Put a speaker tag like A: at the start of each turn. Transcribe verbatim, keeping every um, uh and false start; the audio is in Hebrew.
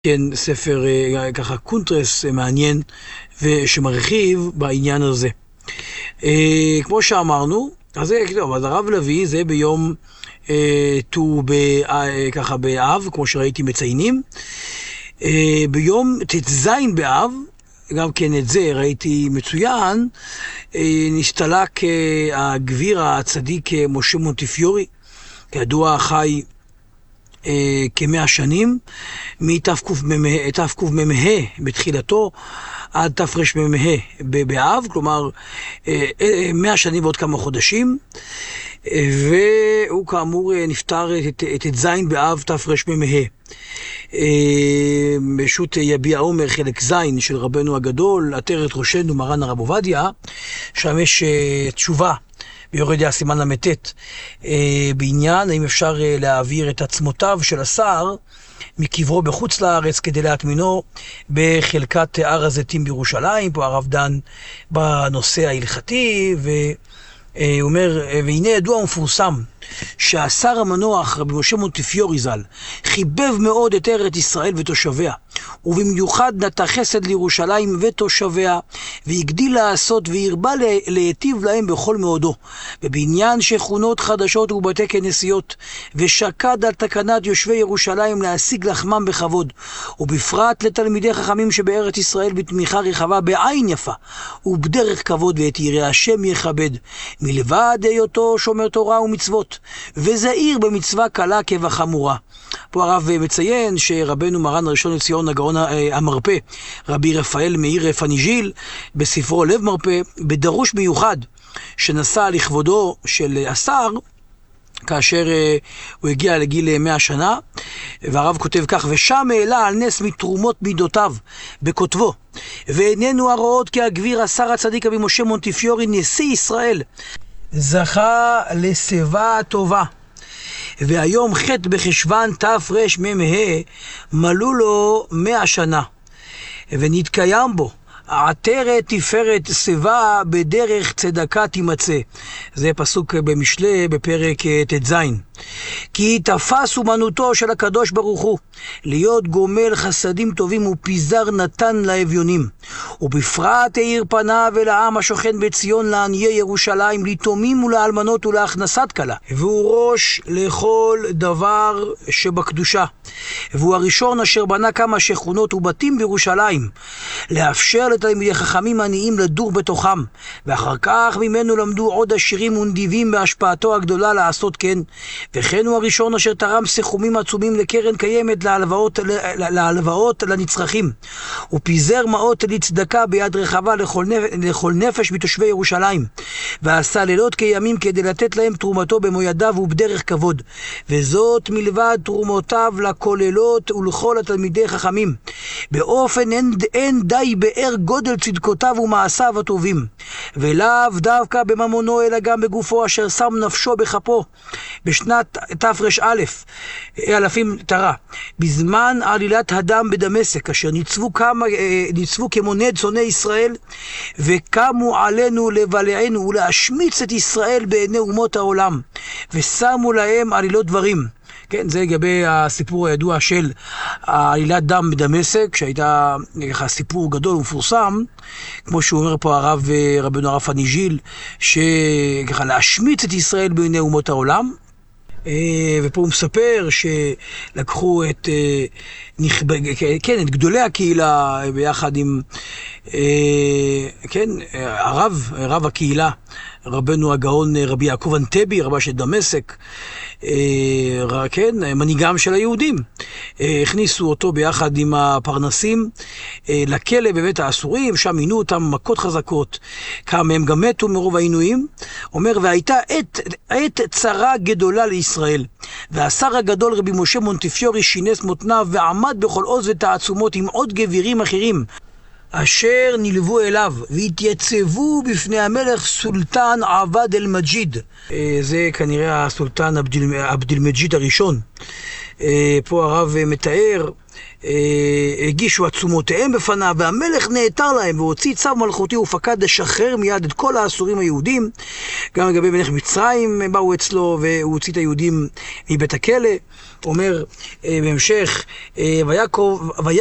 A: כן, ספר ככה קונטרס מעניין ושמרחיב בעניין הזה. כמו שאמרנו, אז זה, אז הרב לוי זה ביום ט"ו ככה באב, כמו שראיתי מציינים. ביום ט"ז באב, גם כן את זה ראיתי מצוין, נסתלק הגביר הצדיק משה מונטיפיורי, כידוע חי כמאה שנים, מתקמ"ה בתחילתו עד תרמ"ה באב, כלומר מאה שנים ועוד כמה חודשים, והוא כאמור נפטר את זין באב תרמ"ה. בשו"ת יביע עומר חלק זין של רבנו הגדול, עטרת ראשנו מרן הרב עובדיה, שם יש תשובה ביורדיה סימן למתת בעניין האם אפשר להעביר את עצמותיו של השר מקברו בחוץ לארץ כדי להטמינו בחלקת הר הזיתים בירושלים. פה הרב דן בנושא ההלכתי, והוא אומר, והנה ידוע ומפורסם שהשר המנוח רבי משה מונטיפיורי ז"ל חיבב מאוד את ארץ ישראל ותושביה, ובמיוחד נטע חסד לירושלים ותושביה, והגדיל לעשות והרבה להיטיב להם בכל מאודו, ובעניין שכונות חדשות ובתי כנסיות, ושקד על תקנת יושבי ירושלים להשיג לחמם בכבוד, ובפרט לתלמידי חכמים שבארץ ישראל בתמיכה רחבה בעין יפה ובדרך כבוד, ואת יראי השם יכבד, מלבד היותו שומר תורה ומצוות וזהיר במצווה קלה כבחמורה. פה הרב מציין שרבנו מרן הראשון לציון הגאון המרפא רבי רפאל מאיר פניג'יל בספרו לב מרפא בדרוש מיוחד שנסע לכבודו של השר כאשר הוא הגיע לגיל מאה שנה, והרב כותב כך: ושם העלה על נס מתרומות מידותיו בכותבו, ואיננו הרואות כי הגביר השר הצדיק רבי משה מונטיפיורי נשיא ישראל זכה לשיבה טובה, והיום ח' בחשוון תרמ"ה מלאו לו מאה שנה, ונתקיים בו עטרת תפארת שיבה בדרך צדקה תימצא. זה פסוק במשלי בפרק ט"ז. כי תפס אומנותו של הקדוש ברוך הוא להיות גומל חסדים טובים ופיזר נתן לאביונים, ובפרט האיר פניו אל העם השוכן בציון לעניי ירושלים, ליתומים ולאלמנות ולהכנסת כלה, והוא ראש לכל דבר שבקדושה, והוא הראשון אשר בנה כמה שכונות ובתים בירושלים, לאפשר לתלמידי חכמים עניים לדור בתוכם, ואחר כך ממנו למדו עוד עשירים ונדיבים בהשפעתו הגדולה לעשות כן. וכן הוא הראשון אשר תרם סכומים עצומים לקרן קיימת להלוואות, להלוואות לנצרכים, ופיזר מעות לצדקה ביד רחבה לכל נפש, לכל נפש מתושבי ירושלים, ועשה לילות כימים כדי לתת להם תרומתו במו ידיו ובדרך כבוד, וזאת מלבד תרומותיו לכוללות ולכל התלמידי חכמים, באופן אין, אין די באר גודל צדקותיו ומעשיו הטובים, ולאו דווקא בממונו אלא גם בגופו אשר שם נפשו בכפו בשנת תר"א אלפים תרה, בזמן עלילת הדם בדמשק, אשר ניצבו, כמה, ניצבו כמונד שונאי ישראל, וקמו עלינו לבלענו ולהשמיץ את ישראל בעיני אומות העולם, ושמו להם עלילות דברים. כן, זה לגבי הסיפור הידוע של עלילת דם בדמשק, שהייתה ככה סיפור גדול ומפורסם, כמו שהוא אומר פה הרב רבנו הרב פניג'יל, שככה להשמיץ את ישראל בעיני אומות העולם. ופה הוא מספר שלקחו את, כן, את גדולי הקהילה ביחד עם, כן, הרב, רב הקהילה, רבנו הגאון רבי יעקב אנטבי, רבה של דמשק, כן, מנהיגם של היהודים. הכניסו אותו ביחד עם הפרנסים לכלא בבית האסורים, שם עינו אותם מכות חזקות, כמה מהם גם מתו מרוב העינויים. אומר, והייתה עת, עת צרה גדולה לישראל, והשר הגדול רבי משה מונטיפיורי שינס מותניו ועמד בכל עוז ותעצומות עם עוד גבירים אחרים אשר נלוו אליו, והתייצבו בפני המלך סולטן עבד אל מג'יד. זה כנראה הסולטן עבד אל מג'יד הראשון. פה הרב מתאר הגישו עצומותיהם בפניו, והמלך נעתר להם והוציא צו מלכותי ופקד לשחרר מיד את כל האסורים היהודים. גם לגבי מלך מצרים באו אצלו והוא הוציא את היהודים מבית הכלא. אומר בהמשך, ויקום